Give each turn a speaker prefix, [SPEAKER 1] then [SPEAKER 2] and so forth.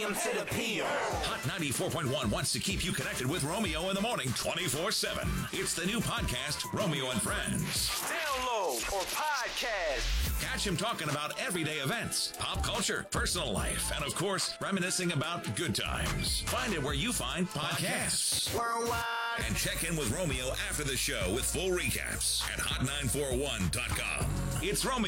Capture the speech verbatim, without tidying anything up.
[SPEAKER 1] a.m. to the p m.
[SPEAKER 2] Hot ninety-four point one wants to keep you connected with Romeo in the morning twenty-four seven. It's the new podcast, Romeo and Friends.
[SPEAKER 1] Download or podcast.
[SPEAKER 2] Catch him talking about everyday events, pop culture, personal life, and of course, reminiscing about good times. Find it where you find podcasts.
[SPEAKER 1] Worldwide.
[SPEAKER 2] And check in with Romeo after the show with full recaps at hot nine four one dot com. It's Romeo